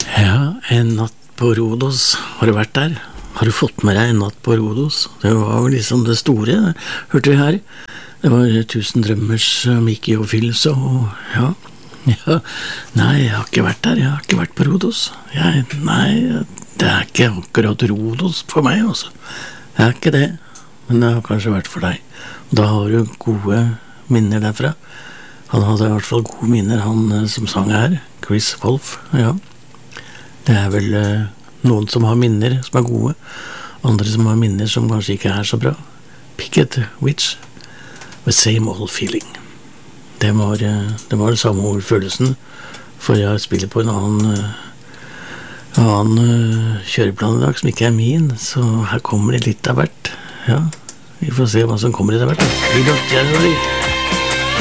Ja, en natt på Rhodos. Har du vært der? Har du fått med deg en natt på Rhodos? Det var jo liksom det store, hørte vi her. Det var 1000 drømmers Mickey og Phils og ja. Nei, jeg har ikke vært der. Jeg har ikke vært på Rhodos. Nei, det er ikke akkurat Rhodos for meg, altså. Det er ikke det, men det har kanskje vært for deg. Da har du gode minner derfra. Han hadde i hvert fall gode minner, han som sang her, Chris Wolf, ja. Det er vel noen som har minner som er gode, andre som har minner som kanskje ikke er så bra. Picket Witch, The Same Old Feeling. Det var det samme ordfølelsen, for jeg spiller på en annen kjøreplan i dag som ikke er min, så her kommer det litt av hvert. Ja, vi får se hva som kommer i det hvert.